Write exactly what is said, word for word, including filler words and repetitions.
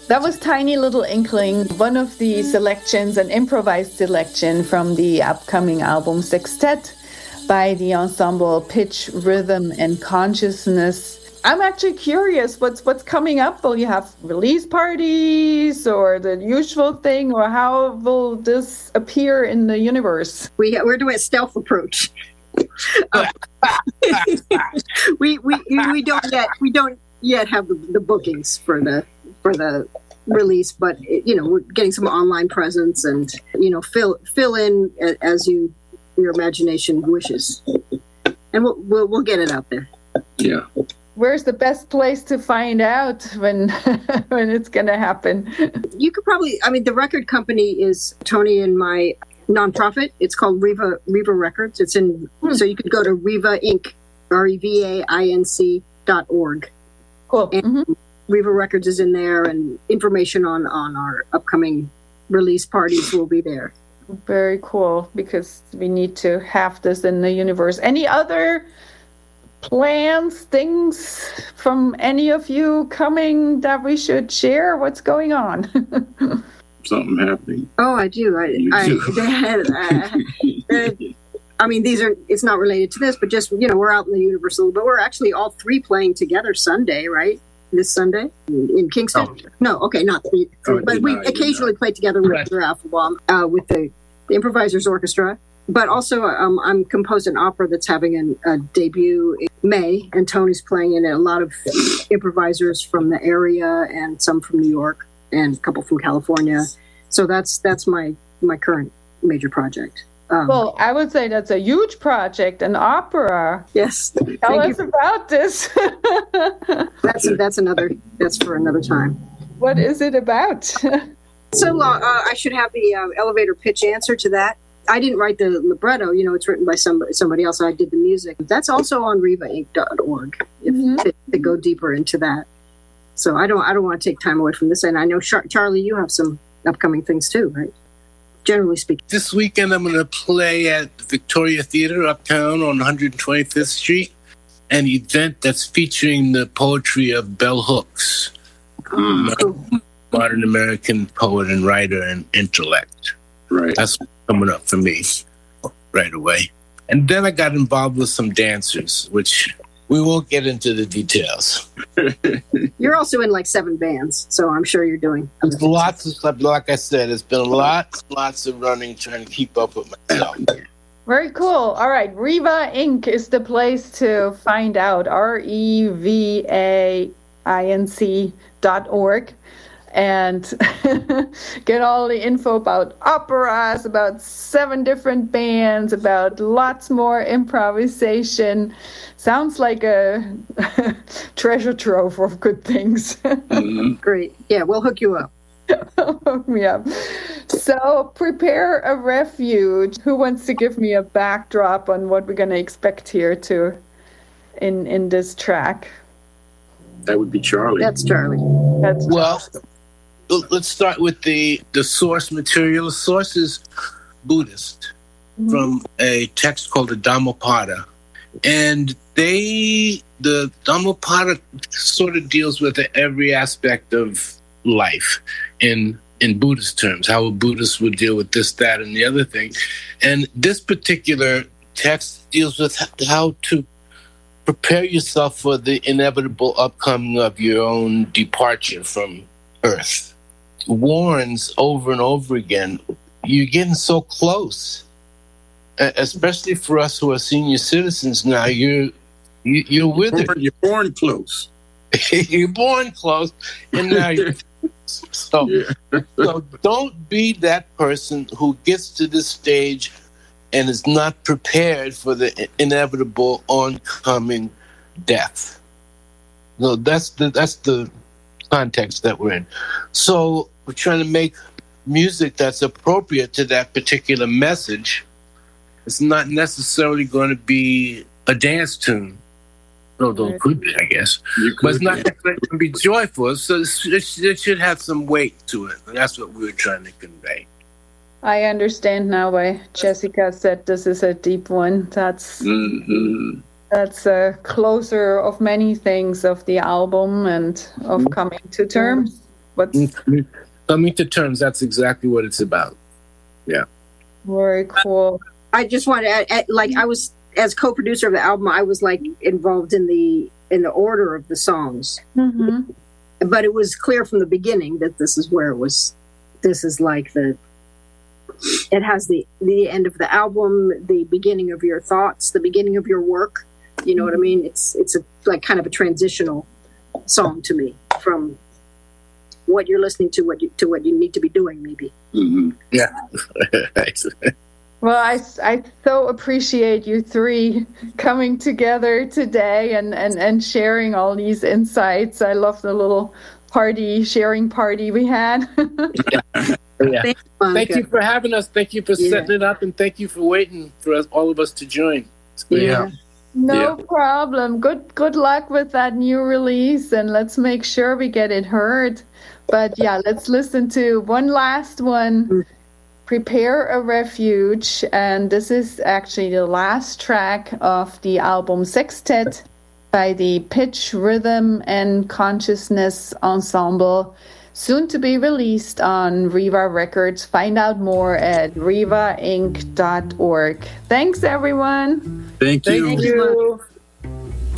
That was Tiny Little Inkling, one of the selections, an improvised selection from the upcoming album Sextet by the ensemble Pitch, Rhythm, and Consciousness. I'm actually curious what's what's coming up. Will you have release parties or the usual thing, or how will this appear in the universe? We, we're doing a stealth approach. Uh, we, we we don't yet we don't yet have the, the bookings for the for the release, but you know, we're getting some online presence and you know fill fill in as you your imagination wishes, and we'll we'll, we'll get it out there. Yeah. Where's the best place to find out when when it's going to happen? You could probably, I mean, the record company is Tony and my nonprofit. It's called Riva Riva Records. It's in, hmm. so you could go to Riva Inc, R E V A I N C dot org. Cool. And mm-hmm. Riva Records is in there, and information on, on our upcoming release parties will be there. Very cool, because we need to have this in the universe. Any other plans, things from any of you coming that we should share? What's going on? Something happening. Oh, I do. I, I, uh, uh, I mean, these are, it's not related to this, but just, you know, we're out in the universe a little bit. We're actually all three playing together Sunday, right? This Sunday in, in Kingston? Oh. No, okay, not three. Oh, but we not, occasionally play together with right. Alpha Bomb, uh, with the, the Improvisers Orchestra. But also, um, I'm composed an opera that's having an, a debut in May, and Tony's playing in it. A lot of improvisers from the area, and some from New York, and a couple from California. So that's that's my my current major project. Um, well, I would say that's a huge project, an opera. Yes, tell us you. about this. that's that's another that's for another time. What is it about? So uh, I should have the uh, elevator pitch answer to that. I didn't write the libretto, you know, it's written by somebody, somebody else. I did the music. That's also on riva inc dot org if mm-hmm. to, to go deeper into that. So I don't I don't want to take time away from this. And I know, Char- Charlie, you have some upcoming things too, right? Generally speaking. This weekend I'm going to play at the Victoria Theater uptown on one hundred twenty-fifth Street, an event that's featuring the poetry of Bell Hooks, oh, cool. modern American poet and writer and intellect. Right. That's coming up for me right away. And then I got involved with some dancers, which we won't get into the details. You're also in like seven bands, so I'm sure you're doing There's lots of stuff. Like I said, it's been lots, lots of running, trying to keep up with myself. Very cool. All right. Riva Incorporated is the place to find out. R E V A I N C dot org. And get all the info about operas, about seven different bands, about lots more improvisation. Sounds like a treasure trove of good things. Mm-hmm. Great. Yeah, we'll hook you up. Yeah. So prepare a refuge. Who wants to give me a backdrop on what we're going to expect here to in in this track? That would be Charlie. That's Charlie. That's Charlie. Well, let's start with the, the source material. The source is Buddhist, mm-hmm. from a text called the Dhammapada. And they, the Dhammapada sort of deals with every aspect of life in in Buddhist terms, how a Buddhist would deal with this, that, and the other thing. And this particular text deals with how to prepare yourself for the inevitable upcoming of your own departure from Earth. Warns over and over again, you're getting so close, especially for us who are senior citizens now. You're you, you're with born, it. You're born close. You're born close, and now you're so. Yeah. So don't be that person who gets to this stage and is not prepared for the inevitable oncoming death. No, that's the that's the context that we're in. So we're trying to make music that's appropriate to that particular message. It's not necessarily going to be a dance tune. Although it could be, I guess. But it's not necessarily going to be joyful. So it should have some weight to it. And that's what we were trying to convey. I understand now why Jessica said this is a deep one. That's mm-hmm. that's a closer of many things of the album and of coming to terms what's coming to terms. That's exactly what it's about. Yeah. Very cool. I just want to add, add, like I was as co-producer of the album, I was like involved in the in the order of the songs, Mm-hmm. but it was clear from the beginning that this is where it was. This is like the. It has the the end of the album, the beginning of your thoughts, the beginning of your work. You know what I mean? It's it's a like kind of a transitional song to me from what you're listening to what you to what you need to be doing maybe. Mm-hmm. Yeah. Well, I, I so appreciate you three coming together today and, and, and sharing all these insights. I love the little party, sharing party we had. Yeah. Yeah. Thank you, Thank you for having us. Thank you for Yeah. setting it up, and thank you for waiting for us, all of us to join. It's great. Yeah. No Yeah. problem. Good good luck with that new release, and let's make sure we get it heard. But yeah, let's listen to one last one. Prepare a Refuge, and this is actually the last track of the album Sextet by the Pitch, Rhythm, and Consciousness Ensemble, soon to be released on Riva Records. Find out more at riva inc dot org. Thanks, everyone. Thank you. Thank you.